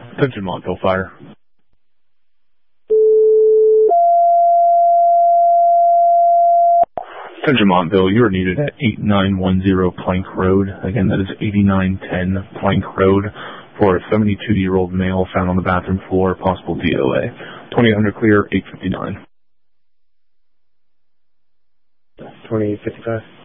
Attention Montville Fire. Attention Montville, you are needed at 8910 Plank Road. Again, that is 8910 Plank Road for a 72-year-old male found on the bathroom floor, possible DOA. 2800 clear, 859. 2855.